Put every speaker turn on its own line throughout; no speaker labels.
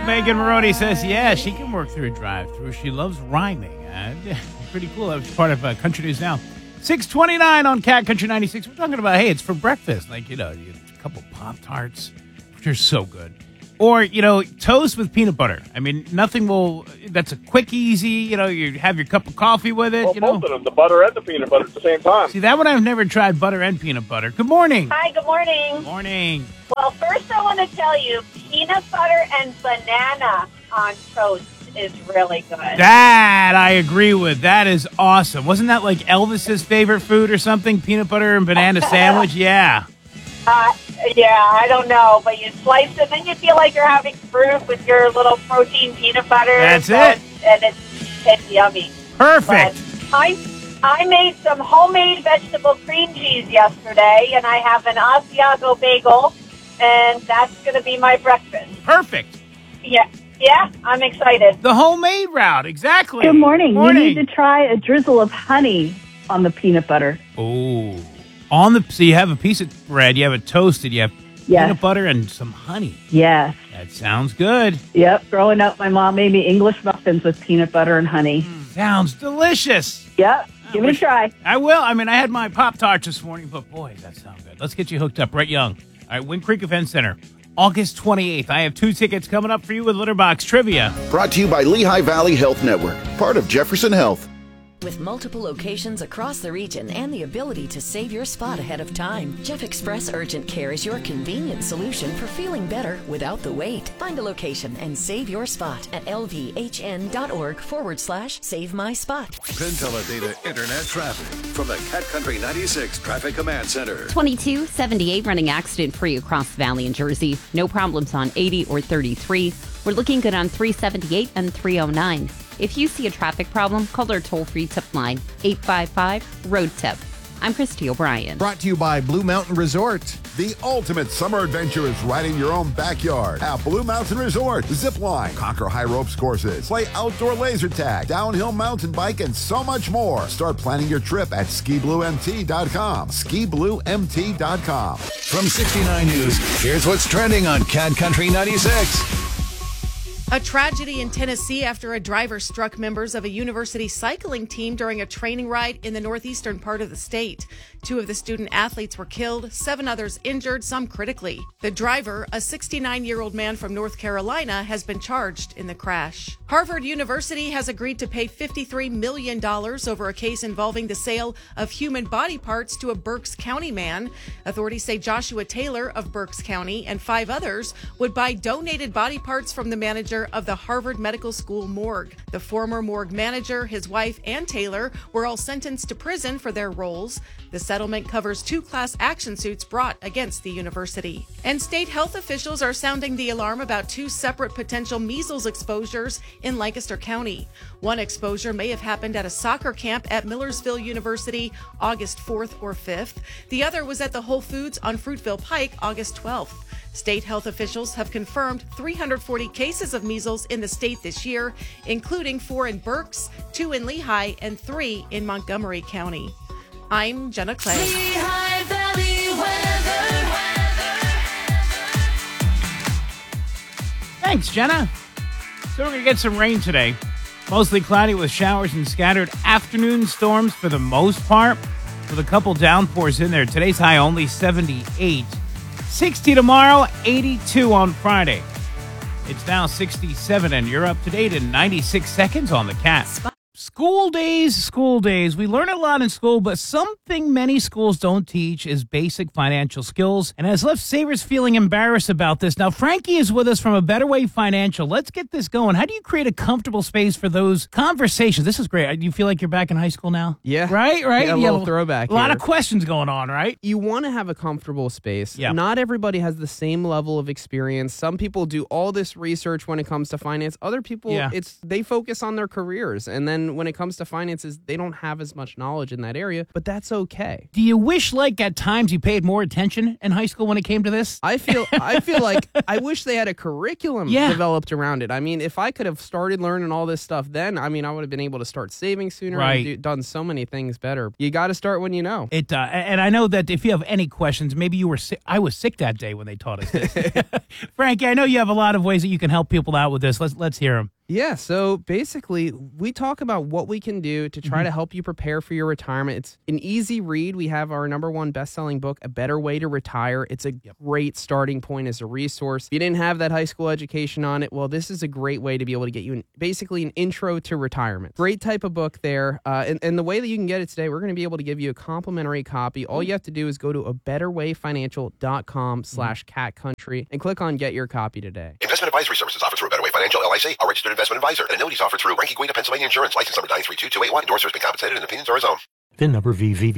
Megan Maroney says, yeah, she can work through a drive-thru. She loves rhyming. Pretty cool. That was part of Country News Now. 6:29 on Cat Country 96. We're talking about, hey, it's for breakfast. Like, you get a couple Pop-Tarts, which are so good. Or, toast with peanut butter. I mean, that's a quick, easy, you have your cup of coffee with it.
Well, both of them, the butter and the peanut butter at the same time.
See, that one I've never tried, butter and peanut butter. Good morning.
Hi, good morning.
Good morning.
Well, first I want to tell you, peanut butter and banana on toast is really good.
That I agree with. That is awesome. Wasn't that like Elvis's favorite food or something? Peanut butter and banana sandwich? Yeah.
Yeah, I don't know, but you slice it, then you feel like you're having fruit with your little protein peanut butter.
That's it.
And it's yummy.
Perfect.
But I made some homemade vegetable cream cheese yesterday, and I have an Asiago bagel, and that's going to be my breakfast.
Perfect.
Yeah, I'm excited.
The homemade route, exactly.
Good morning. You need to try a drizzle of honey on the peanut butter.
Oh. So you have a piece of bread, you have it toasted, you have peanut butter and some honey.
Yes.
That sounds good.
Yep. Growing up, my mom made me English muffins with peanut butter and honey.
Sounds delicious.
Yep. Give it a try.
I will. I mean, I had my Pop-Tarts this morning, but boy, that sounds good. Let's get you hooked up. Brett Young. All right, Wind Creek Event Center, August 28th. I have 2 tickets coming up for you with Litterbox Trivia.
Brought to you by Lehigh Valley Health Network, part of Jefferson Health.
With multiple locations across the region and the ability to save your spot ahead of time, Jeff Express Urgent Care is your convenient solution for feeling better without the wait. Find a location and save your spot at lvhn.org/save my spot.
Penn Teledata Internet traffic from the Cat Country 96 Traffic Command Center.
2278 running accident-free across the valley in Jersey. No problems on 80 or 33. We're looking good on 378 and 309. If you see a traffic problem, call our toll-free tip line, 855-ROAD-TIP. I'm Christy O'Brien.
Brought to you by Blue Mountain Resort.
The ultimate summer adventure is right in your own backyard at Blue Mountain Resort. Zip line, conquer high ropes courses, play outdoor laser tag, downhill mountain bike, and so much more. Start planning your trip at skibluemt.com. skibluemt.com.
From 69 News, here's what's trending on Cat Country 96.
A tragedy in Tennessee after a driver struck members of a university cycling team during a training ride in the northeastern part of the state. 2 of the student athletes were killed, 7 others injured, some critically. The driver, a 69-year-old man from North Carolina, has been charged in the crash. Harvard University has agreed to pay $53 million over a case involving the sale of human body parts to a Berks County man. Authorities say Joshua Taylor of Berks County and 5 others would buy donated body parts from the manager of the Harvard Medical School morgue. The former morgue manager, his wife, and Taylor were all sentenced to prison for their roles. The settlement covers 2 class action suits brought against the university. And state health officials are sounding the alarm about 2 separate potential measles exposures in Lancaster County. One exposure may have happened at a soccer camp at Millersville University August 4th or 5th. The other was at the Whole Foods on Fruitville Pike August 12th. State health officials have confirmed 340 cases of measles in the state this year, including 4 in Berks, 2 in Lehigh, and 3 in Montgomery County. I'm Jenna Clay.
Lehigh Valley weather.
Thanks, Jenna. So we're going to get some rain today. Mostly cloudy with showers and scattered afternoon storms for the most part, with a couple downpours in there. Today's high only 78. 60 tomorrow, 82 on Friday. It's now 67, and you're up to date in 96 seconds on the Cat. School days. We learn a lot in school, but something many schools don't teach is basic financial skills, and has left savers feeling embarrassed about this. Now, Frankie is with us from A Better Way Financial. Let's get this going. How do you create a comfortable space for those conversations? This is great. Do you feel like you're back in high school now?
Yeah.
Right?
Yeah, a little throwback
A lot
here.
of questions going on, right?
You want to have a comfortable space.
Yeah.
Not everybody has the same level of experience. Some people do all this research when it comes to finance. Other people, they focus on their careers. And then when it comes to finances, they don't have as much knowledge in that area, but that's okay.
Do you wish, like, at times you paid more attention in high school when it came to this?
I feel like I wish they had a curriculum developed around it. I mean, if I could have started learning all this stuff then, I mean, I would have been able to start saving sooner and done so many things better. You got to start when you know.
And I know that if you have any questions, maybe you were sick. I was sick that day when they taught us this. Frankie, I know you have a lot of ways that you can help people out with this. Let's hear them.
Yeah, so basically, we talk about what we can do to try to help you prepare for your retirement. It's an easy read. We have our #1 best-selling book, A Better Way to Retire. It's a great starting point as a resource. If you didn't have that high school education on it, well, this is a great way to be able to get you basically an intro to retirement. Great type of book there. And the way that you can get it today, we're going to be able to give you a complimentary copy. All you have to do is go to abetterwayfinancial.com/catcountry and click on Get Your Copy today.
Investment advisory services offered through A Better Way Financial, LIC, a registered investment advisor, and annuities offered through Ranky Guida, Pennsylvania Insurance, license number 932281. Endorsers have been compensated and opinions are his own.
VIN number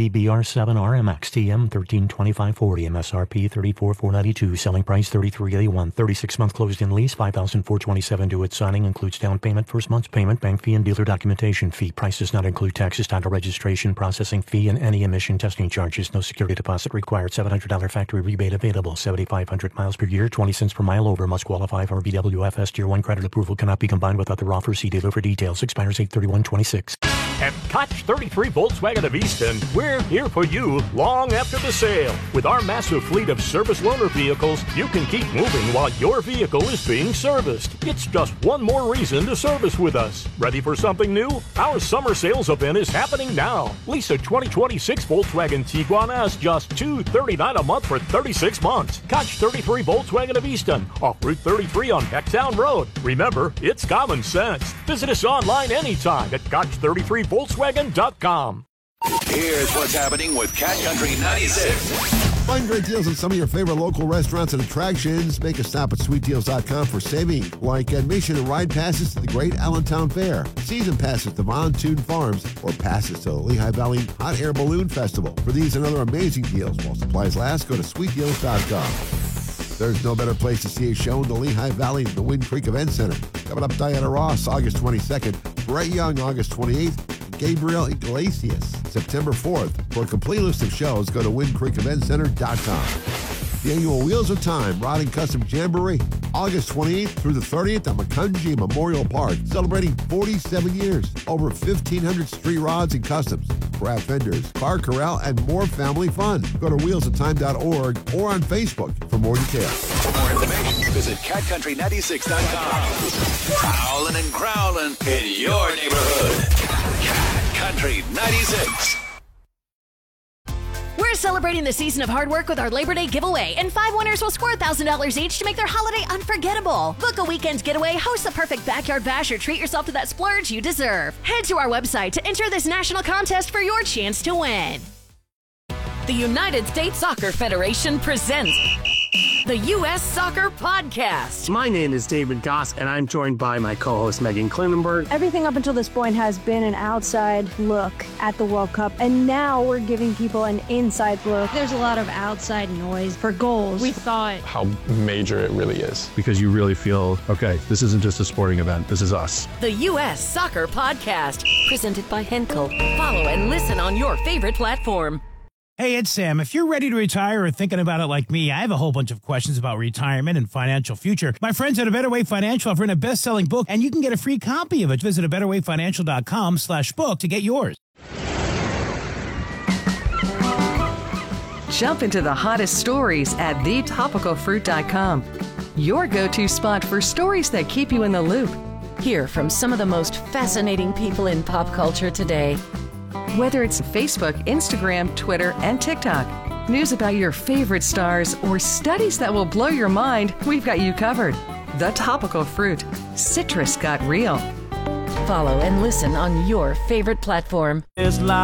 VVVBR7RMXTM 132540, MSRP 34492, selling price 3381, 36-month closed-in lease 5,427 due at signing, includes down payment, first month's payment, bank fee, and dealer documentation fee. Price does not include taxes, title registration, processing fee, and any emission testing charges. No security deposit required. $700 factory rebate available. 7,500 miles per year, 20 cents per mile over. Must qualify for BWFS Tier 1 credit approval. Cannot be combined with other offers. See dealer for details. Expires 8/31/26.
At Koch 33 Volkswagen of Easton, we're here for you long after the sale. With our massive fleet of service loaner vehicles, you can keep moving while your vehicle is being serviced. It's just one more reason to service with us. Ready for something new? Our summer sales event is happening now. Lease a 2026 Volkswagen Tiguan S just $239 a month for 36 months. Koch 33 Volkswagen of Easton, off Route 33 on Pecktown Road. Remember, it's common sense. Visit us online anytime at Koch33Volkswagen.com.
Here's what's happening with Cat Country 96.
Find great deals on some of your favorite local restaurants and attractions. Make a stop at sweetdeals.com for saving, like admission and ride passes to the Great Allentown Fair, season passes to Von Thun Farms, or passes to the Lehigh Valley Hot Air Balloon Festival. For these and other amazing deals while supplies last, go to sweetdeals.com. There's no better place to see a show in the Lehigh Valley than the Wind Creek Event Center. Coming up, Diana Ross, August 22nd, Brett Young, August 28th, Gabriel Iglesias, September 4th. For a complete list of shows, go to windcreekeventcenter.com. The annual Wheels of Time Rod and Custom Jamboree, August 28th through the 30th at Macungie Memorial Park, celebrating 47 years. Over 1,500 street rods and customs, craft vendors, car corral, and more family fun. Go to wheelsoftime.org or on Facebook for more details.
For more information, visit catcountry96.com. Prowling and growling in your neighborhood. Cat Country 96.
We're celebrating the season of hard work with our Labor Day giveaway, and 5 winners will score $1,000 each to make their holiday unforgettable. Book a weekend getaway, host the perfect backyard bash, or treat yourself to that splurge you deserve. Head to our website to enter this national contest for your chance to win.
The United States Soccer Federation presents the U.S. Soccer Podcast.
My name is David Goss, and I'm joined by my co-host Megan Klinenberg.
Everything up until this point has been an outside look at the World Cup, and now we're giving people an inside look. There's a lot of outside noise for goals. We thought
how major it really is, because you really feel, okay, this isn't just a sporting event, this is us.
The U.S. Soccer Podcast, presented by Henkel. Follow and listen on your favorite platform.
Hey, it's Sam. If you're ready to retire or thinking about it like me, I have a whole bunch of questions about retirement and financial future. My friends at A Better Way Financial have written a best-selling book, and you can get a free copy of it. Visit abetterwayfinancial.com/book to get yours.
Jump into the hottest stories at thetopicalfruit.com. Your go-to spot for stories that keep you in the loop.
Hear from some of the most fascinating people in pop culture today.
Whether it's Facebook, Instagram, Twitter, and TikTok, news about your favorite stars, or studies that will blow your mind, we've got you covered. The Topical Fruit. Citrus got real.
Follow and listen on your favorite platform.